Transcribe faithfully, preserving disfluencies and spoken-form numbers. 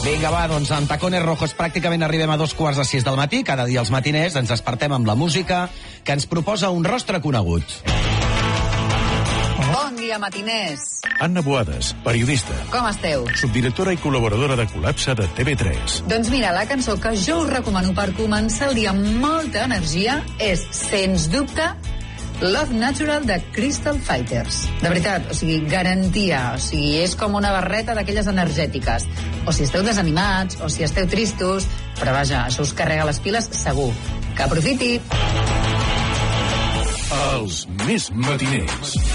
Vinga, va, doncs amb Tacones Rojos pràcticament arribem a dos quarts de sis del matí. Cada dia als matiners ens despertem amb la música que ens proposa un rostre conegut. Bon dia, matiners. Anna Boades, periodista. Com esteu? Subdirectora i col·laboradora de Col·lapse de T V tres. Doncs mira, la cançó que jo us recomano per començar el dia amb molta energia és, sens dubte, Love Natural de Crystal Fighters. De veritat, o sigui, garantia. O sigui, és com una barreta d'aquelles energètiques. O si esteu desanimats, o si esteu tristos, però vaja, això us carrega les piles segur. Que aprofiti! Els més matiners.